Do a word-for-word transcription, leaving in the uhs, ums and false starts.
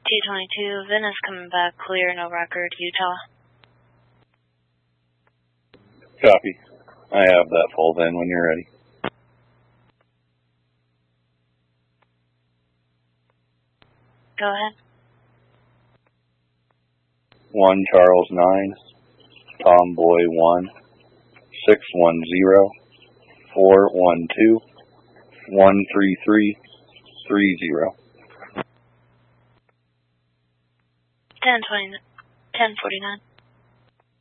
T twenty-two, Venice coming back, clear, no record, Utah. Copy. I have that full then when you're ready. Go ahead. one Charles nine, Tomboy one, six one zero, four one two, one three three, three zero. ten twenty, ten forty-nine.